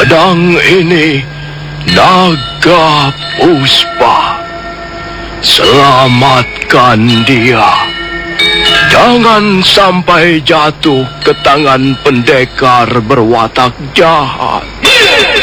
Pedang ini Naga Puspa. Selamatkan dia. Jangan sampai jatuh ke tangan pendekar berwatak jahat.